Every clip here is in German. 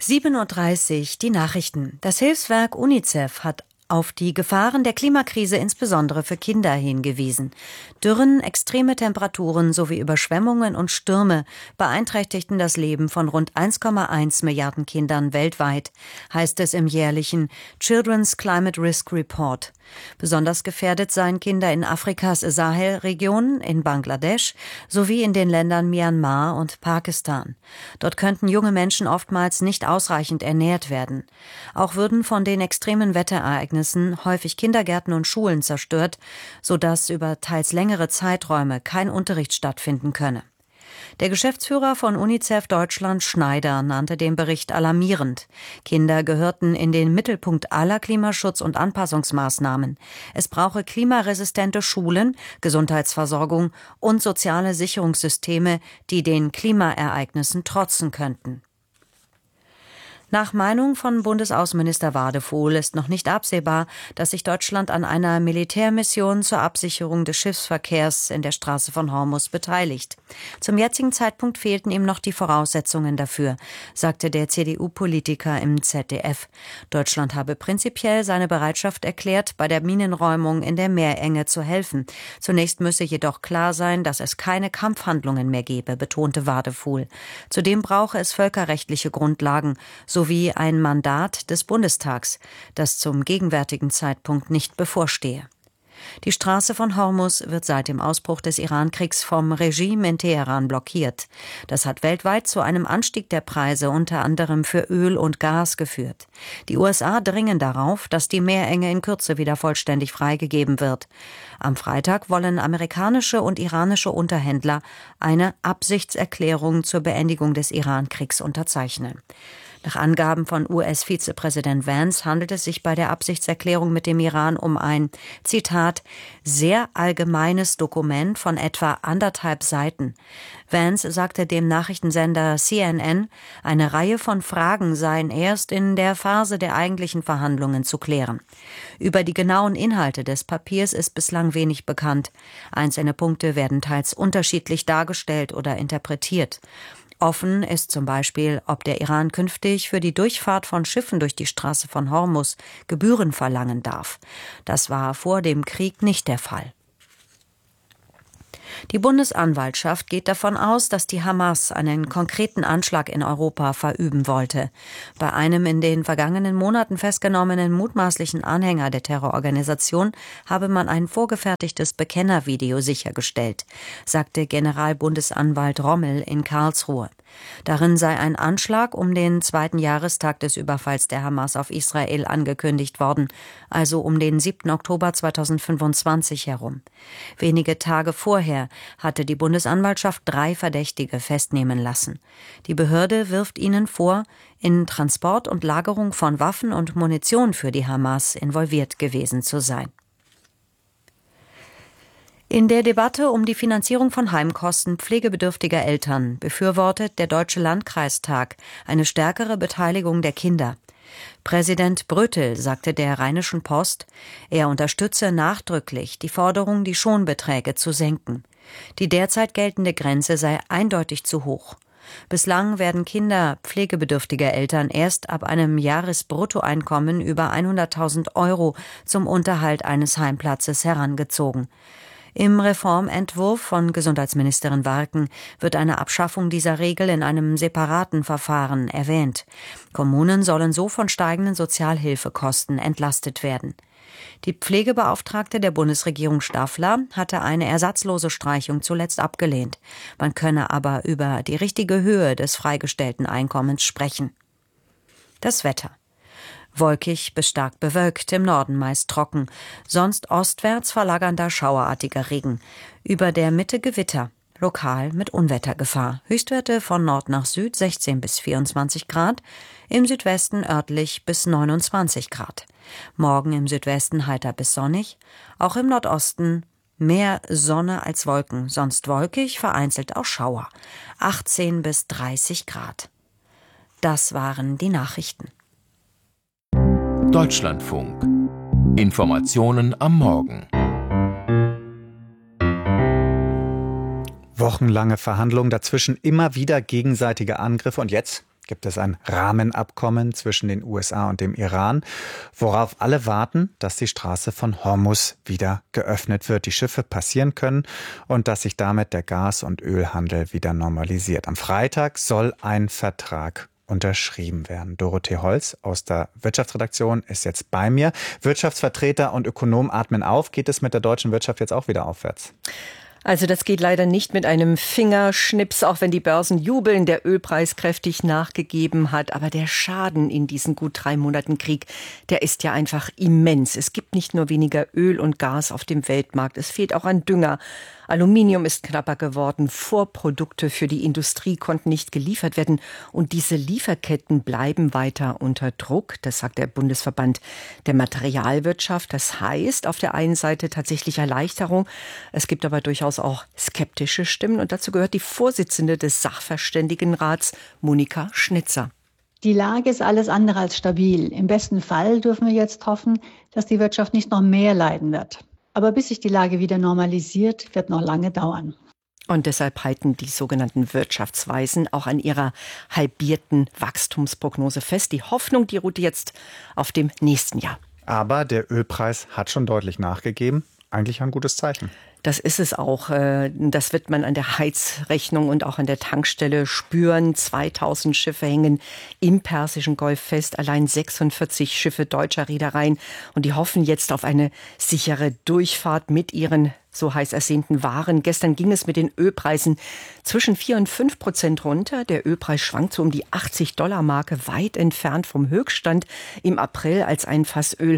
7:30 Uhr, die Nachrichten. Das Hilfswerk UNICEF hat auf die Gefahren der Klimakrise insbesondere für Kinder hingewiesen. Dürren, extreme Temperaturen sowie Überschwemmungen und Stürme beeinträchtigten das Leben von rund 1,1 Milliarden Kindern weltweit, heißt es im jährlichen Children's Climate Risk Report. Besonders gefährdet seien Kinder in Afrikas Sahelregion, in Bangladesch sowie in den Ländern Myanmar und Pakistan. Dort könnten junge Menschen oftmals nicht ausreichend ernährt werden. Auch würden von den extremen Wetterereignissen häufig Kindergärten und Schulen zerstört, sodass über teils längere Zeiträume kein Unterricht stattfinden könne. Der Geschäftsführer von UNICEF Deutschland, Schneider, nannte den Bericht alarmierend. Kinder gehörten in den Mittelpunkt aller Klimaschutz- und Anpassungsmaßnahmen. Es brauche klimaresistente Schulen, Gesundheitsversorgung und soziale Sicherungssysteme, die den Klimaereignissen trotzen könnten. Nach Meinung von Bundesaußenminister Wadefuhl ist noch nicht absehbar, dass sich Deutschland an einer Militärmission zur Absicherung des Schiffsverkehrs in der Straße von Hormuz beteiligt. Zum jetzigen Zeitpunkt fehlten ihm noch die Voraussetzungen dafür, sagte der CDU-Politiker im ZDF. Deutschland habe prinzipiell seine Bereitschaft erklärt, bei der Minenräumung in der Meerenge zu helfen. Zunächst müsse jedoch klar sein, dass es keine Kampfhandlungen mehr gebe, betonte Wadefuhl. Zudem brauche es völkerrechtliche Grundlagen sowie ein Mandat des Bundestags, das zum gegenwärtigen Zeitpunkt nicht bevorstehe. Die Straße von Hormuz wird seit dem Ausbruch des Irankriegs vom Regime in Teheran blockiert. Das hat weltweit zu einem Anstieg der Preise unter anderem für Öl und Gas geführt. Die USA dringen darauf, dass die Meerenge in Kürze wieder vollständig freigegeben wird. Am Freitag wollen amerikanische und iranische Unterhändler eine Absichtserklärung zur Beendigung des Irankriegs unterzeichnen. Nach Angaben von US-Vizepräsident Vance handelt es sich bei der Absichtserklärung mit dem Iran um ein, Zitat, sehr allgemeines Dokument von etwa 1,5 Seiten. Vance sagte dem Nachrichtensender CNN, eine Reihe von Fragen seien erst in der Phase der eigentlichen Verhandlungen zu klären. Über die genauen Inhalte des Papiers ist bislang wenig bekannt. Einzelne Punkte werden teils unterschiedlich dargestellt oder interpretiert. Offen ist zum Beispiel, ob der Iran künftig für die Durchfahrt von Schiffen durch die Straße von Hormuz Gebühren verlangen darf. Das war vor dem Krieg nicht der Fall. Die Bundesanwaltschaft geht davon aus, dass die Hamas einen konkreten Anschlag in Europa verüben wollte. Bei einem in den vergangenen Monaten festgenommenen mutmaßlichen Anhänger der Terrororganisation habe man ein vorgefertigtes Bekennervideo sichergestellt, sagte Generalbundesanwalt Rommel in Karlsruhe. Darin sei ein Anschlag um den 2. Jahrestag des Überfalls der Hamas auf Israel angekündigt worden, also um den 7. Oktober 2025 herum. Wenige Tage vorher hatte die Bundesanwaltschaft 3 Verdächtige festnehmen lassen. Die Behörde wirft ihnen vor, in Transport und Lagerung von Waffen und Munition für die Hamas involviert gewesen zu sein. In der Debatte um die Finanzierung von Heimkosten pflegebedürftiger Eltern befürwortet der Deutsche Landkreistag eine stärkere Beteiligung der Kinder. Präsident Brötel sagte der Rheinischen Post, er unterstütze nachdrücklich die Forderung, die Schonbeträge zu senken. Die derzeit geltende Grenze sei eindeutig zu hoch. Bislang werden Kinder pflegebedürftiger Eltern erst ab einem Jahresbruttoeinkommen über 100.000 € zum Unterhalt eines Heimplatzes herangezogen. Im Reformentwurf von Gesundheitsministerin Warken wird eine Abschaffung dieser Regel in einem separaten Verfahren erwähnt. Kommunen sollen so von steigenden Sozialhilfekosten entlastet werden. Die Pflegebeauftragte der Bundesregierung Staffler hatte eine ersatzlose Streichung zuletzt abgelehnt. Man könne aber über die richtige Höhe des freigestellten Einkommens sprechen. Das Wetter. Wolkig bis stark bewölkt, im Norden meist trocken, sonst ostwärts verlagernder schauerartiger Regen. Über der Mitte Gewitter, lokal mit Unwettergefahr. Höchstwerte von Nord nach Süd 16 bis 24 Grad, im Südwesten örtlich bis 29 Grad. Morgen im Südwesten heiter bis sonnig, auch im Nordosten mehr Sonne als Wolken, sonst wolkig, vereinzelt auch Schauer. 18 bis 30 Grad. Das waren die Nachrichten. Deutschlandfunk. Informationen am Morgen. Wochenlange Verhandlungen, dazwischen immer wieder gegenseitige Angriffe und jetzt gibt es ein Rahmenabkommen zwischen den USA und dem Iran, worauf alle warten, dass die Straße von Hormuz wieder geöffnet wird, die Schiffe passieren können und dass sich damit der Gas- und Ölhandel wieder normalisiert. Am Freitag soll ein Vertrag unterschrieben werden. Dorothee Holz aus der Wirtschaftsredaktion ist jetzt bei mir. Wirtschaftsvertreter und Ökonomen atmen auf. Geht es mit der deutschen Wirtschaft jetzt auch wieder aufwärts? Also das geht leider nicht mit einem Fingerschnips, auch wenn die Börsen jubeln, der Ölpreis kräftig nachgegeben hat. Aber der Schaden in diesen gut 3 Monaten Krieg, der ist ja einfach immens. Es gibt nicht nur weniger Öl und Gas auf dem Weltmarkt, es fehlt auch an Dünger. Aluminium ist knapper geworden, Vorprodukte für die Industrie konnten nicht geliefert werden und diese Lieferketten bleiben weiter unter Druck, das sagt der Bundesverband der Materialwirtschaft. Das heißt auf der einen Seite tatsächlich Erleichterung, es gibt aber durchaus auch skeptische Stimmen und dazu gehört die Vorsitzende des Sachverständigenrats, Monika Schnitzer. Die Lage ist alles andere als stabil. Im besten Fall dürfen wir jetzt hoffen, dass die Wirtschaft nicht noch mehr leiden wird. Aber bis sich die Lage wieder normalisiert, wird noch lange dauern. Und deshalb halten die sogenannten Wirtschaftsweisen auch an ihrer halbierten Wachstumsprognose fest. Die Hoffnung, die ruht jetzt auf dem nächsten Jahr. Aber der Ölpreis hat schon deutlich nachgegeben. Eigentlich ein gutes Zeichen. Das ist es auch. Das wird man an der Heizrechnung und auch an der Tankstelle spüren. 2000 Schiffe hängen im Persischen Golf fest. Allein 46 Schiffe deutscher Reedereien. Und die hoffen jetzt auf eine sichere Durchfahrt mit ihren so heiß ersehnten Waren. Gestern ging es mit den Ölpreisen zwischen 4 und 5% runter. Der Ölpreis schwankt so um die $80-Marke, weit entfernt vom Höchststand im April, als ein Fass Öl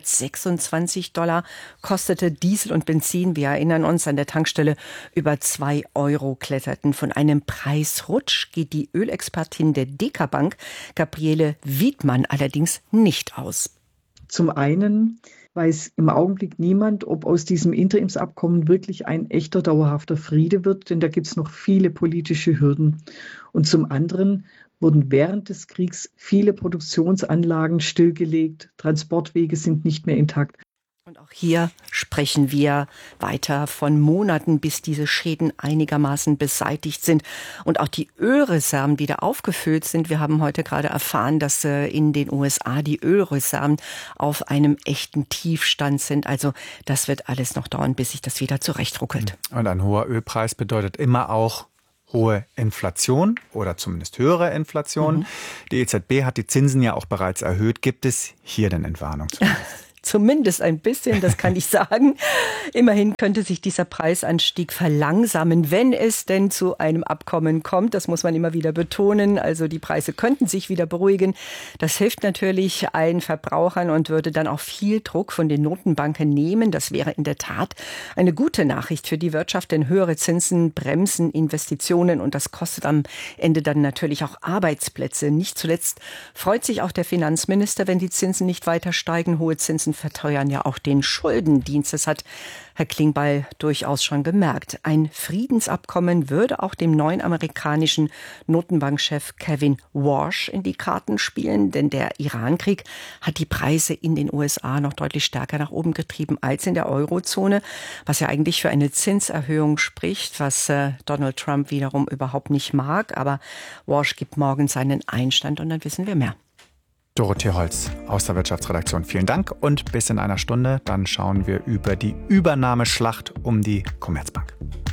$126 kostete. Diesel und Benzin, wir erinnern uns, an der Tankstelle über 2 Euro kletterten. Von einem Preisrutsch geht die Ölexpertin der Deka-Bank, Gabriele Wiedmann, allerdings nicht aus. Zum einen weiß im Augenblick niemand, ob aus diesem Interimsabkommen wirklich ein echter, dauerhafter Friede wird, denn da gibt es noch viele politische Hürden. Und zum anderen wurden während des Kriegs viele Produktionsanlagen stillgelegt, Transportwege sind nicht mehr intakt. Und auch hier sprechen wir weiter von Monaten, bis diese Schäden einigermaßen beseitigt sind und auch die Ölreserven wieder aufgefüllt sind. Wir haben heute gerade erfahren, dass in den USA die Ölreserven auf einem echten Tiefstand sind. Also das wird alles noch dauern, bis sich das wieder zurechtruckelt. Und ein hoher Ölpreis bedeutet immer auch hohe Inflation oder zumindest höhere Inflation. Die EZB hat die Zinsen ja auch bereits erhöht. Gibt es hier denn Entwarnung? Zumindest ein bisschen, das kann ich sagen. Immerhin könnte sich dieser Preisanstieg verlangsamen, wenn es denn zu einem Abkommen kommt. Das muss man immer wieder betonen. Also die Preise könnten sich wieder beruhigen. Das hilft natürlich allen Verbrauchern und würde dann auch viel Druck von den Notenbanken nehmen. Das wäre in der Tat eine gute Nachricht für die Wirtschaft, denn höhere Zinsen bremsen Investitionen und das kostet am Ende dann natürlich auch Arbeitsplätze. Nicht zuletzt freut sich auch der Finanzminister, wenn die Zinsen nicht weiter steigen. Hohe Zinsen verteuern ja auch den Schuldendienst. Das hat Herr Klingbeil durchaus schon gemerkt. Ein Friedensabkommen würde auch dem neuen amerikanischen Notenbankchef Kevin Warsh in die Karten spielen, denn der Irankrieg hat die Preise in den USA noch deutlich stärker nach oben getrieben als in der Eurozone, was ja eigentlich für eine Zinserhöhung spricht, was Donald Trump wiederum überhaupt nicht mag. Aber Warsh gibt morgen seinen Einstand und dann wissen wir mehr. Dorothee Holz aus der Wirtschaftsredaktion. Vielen Dank und bis in einer Stunde. Dann schauen wir über die Übernahmeschlacht um die Commerzbank.